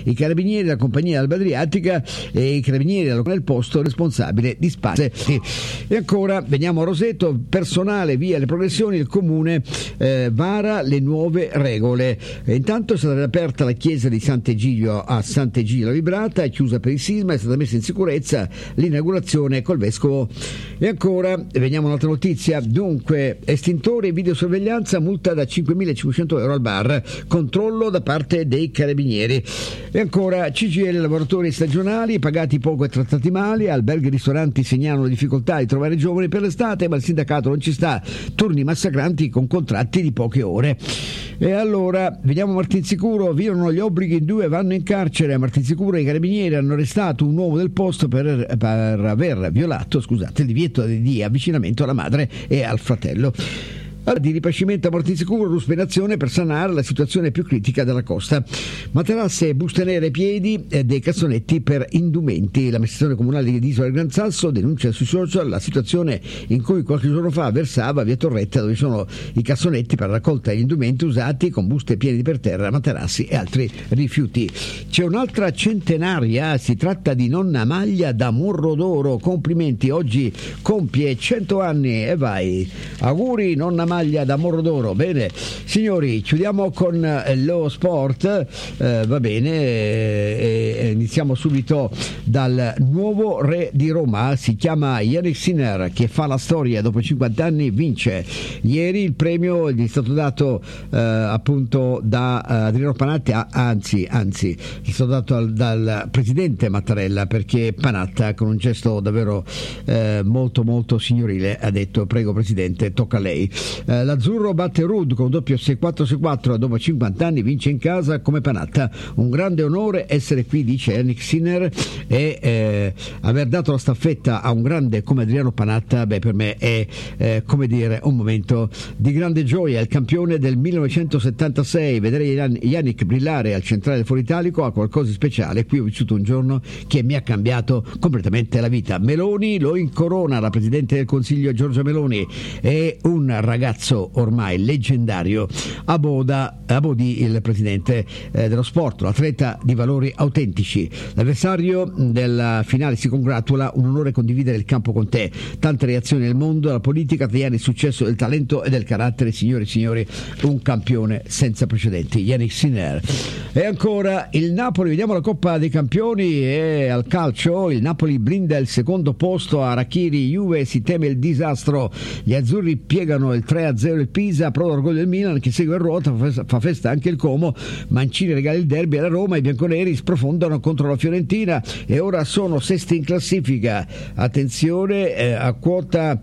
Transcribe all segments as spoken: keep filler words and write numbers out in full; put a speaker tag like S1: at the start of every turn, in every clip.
S1: i carabinieri della compagnia Alba Adriatica e i carabinieri del posto responsabile di Spasse. E ancora veniamo a Roseto, personale via le progressioni, il comune eh, vara le nuove regole. E intanto è stata riaperta la chiesa di Sant'Egidio a Sant'Egidio Vibrata, è chiusa per il sisma, è stata messa in sicurezza l'inaugurazione col vescovo. E ancora veniamo a un'altra notizia, dunque estintori e videosorveglianza, multa da cinquemilacinquecento euro al bar, controllo da parte dei carabinieri. E ancora C G I L, lavoratori stagionali pagati poco e trattati male, alberghi e ristoranti segnalano difficoltà di trovare giovani per l'estate, ma il sindacato non ci sta, turni massacranti con contratti di poche ore. E allora vediamo Martinsicuro, violano gli obblighi in due, vanno in carcere. A Martinsicuro i carabinieri hanno arrestato un uomo del posto per, per aver violato, scusate, il divieto di avvicinamento alla madre e al fratello. Di ripascimento a Martinsicuro, ruspa in azione per sanare la situazione più critica della costa. Materasse, buste nere ai piedi e dei cassonetti per indumenti. L'amministrazione comunale di Isola del Gran Sasso denuncia sui social la situazione in cui qualche giorno fa versava via Torretta, dove sono i cassonetti per la raccolta degli indumenti usati, con buste piene di per terra, materassi e altri rifiuti. C'è un'altra centenaria, si tratta di nonna Maglia da Morrodoro. Complimenti, oggi compie cento anni e vai. Auguri nonna Maglia da Morrodoro. Bene signori, chiudiamo con eh, lo sport, eh, va bene, eh, eh, iniziamo subito dal nuovo re di Roma, si chiama Jannik Sinner, che fa la storia, dopo cinquanta anni vince. Ieri il premio gli è stato dato eh, appunto da uh, Adriano Panatta, anzi, anzi gli è stato dato al, dal presidente Mattarella, perché Panatta con un gesto davvero eh, molto molto signorile ha detto: prego presidente, tocca a lei. Eh, l'azzurro batte Ruud con un doppio sei quattro sei quattro, dopo cinquanta anni vince in casa come Panatta. Un grande onore essere qui, dice Jannik Sinner, e eh, aver dato la staffetta a un grande come Adriano Panatta, beh, per me è eh, come dire un momento di grande gioia. Il campione del millenovecentosettantasei, vedere Jannik brillare al centrale del Foro Italico ha qualcosa di speciale. Qui ho vissuto un giorno che mi ha cambiato completamente la vita. Meloni lo incorona, la Presidente del Consiglio Giorgia Meloni è un ragazzo ormai leggendario. A Boda, a Bodi il presidente eh, dello sport, l'atleta di valori autentici. L'avversario della finale si congratula: un onore condividere il campo con te. Tante reazioni nel mondo, la politica italiana, il successo del talento e del carattere. Signori e signori, un campione senza precedenti, Jannik Sinner. E ancora il Napoli, vediamo la Coppa dei Campioni e al calcio il Napoli blinda il secondo posto a Arachiri, Juve si teme il disastro, gli azzurri piegano il tre a zero il Pisa, pro d'orgoglio del Milan che segue il ruota, fa festa anche il Como, Mancini regala il derby alla Roma, i bianconeri sprofondano contro la Fiorentina e ora sono sesti in classifica. Attenzione, eh, a quota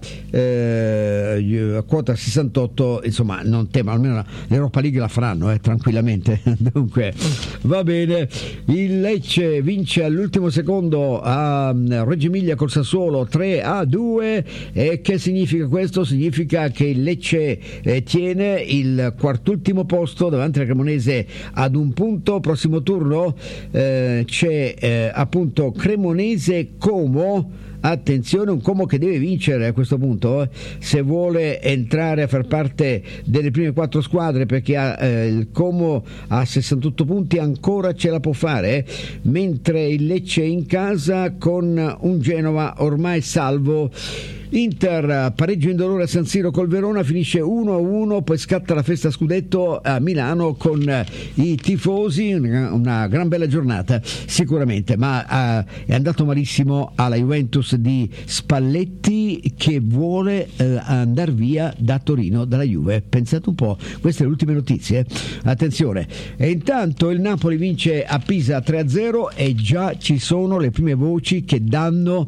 S1: eh, a quota sessantotto, insomma non temo, almeno l'Europa League la faranno eh, tranquillamente. Dunque va bene, il Lecce vince all'ultimo secondo a Reggio Emilia col Sassuolo tre a due. E che significa questo? Significa che il Lecce eh, tiene il quartultimo posto davanti alla Cremonese ad un punto. Prossimo turno eh, c'è eh, appunto Cremonese Como. Attenzione, un Como che deve vincere a questo punto eh, se vuole entrare a far parte delle prime quattro squadre, perché ha, eh, il Como ha sessantotto punti, ancora ce la può fare, eh, mentre il Lecce è in casa con un Genova ormai salvo. Inter pareggio indolore a San Siro col Verona, finisce uno a uno, poi scatta la festa scudetto a Milano con i tifosi, una, una gran bella giornata sicuramente, ma uh, è andato malissimo alla Juventus di Spalletti, che vuole uh, andare via da Torino dalla Juve. Pensate un po', queste le ultime notizie, attenzione. E intanto il Napoli vince a Pisa tre a zero e già ci sono le prime voci che danno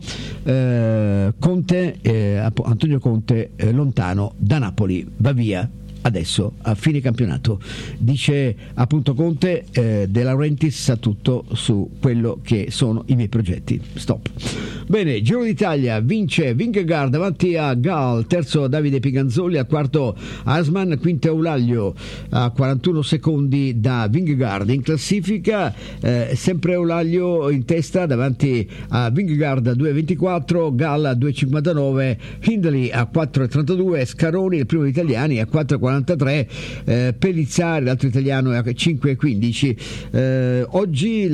S1: uh, Conte eh, Antonio Conte eh, lontano da Napoli, va via adesso a fine campionato, dice appunto Conte. eh, De Laurentiis sa tutto su quello che sono i miei progetti. Stop. Bene, Giro d'Italia, vince Vingegaard davanti a Gal, terzo Davide Piganzoli, al quarto Asman, quinto Eulaglio a quarantuno secondi da Vingegaard. In classifica eh, sempre Eulaglio in testa davanti a Vingegaard a due virgola ventiquattro, Gal a due virgola cinquantanove, Hindley a quattro virgola trentadue, Scaroni il primo degli italiani a quattro virgola quarantatré, eh, Pellizzari l'altro italiano a cinque virgola quindici. Eh, oggi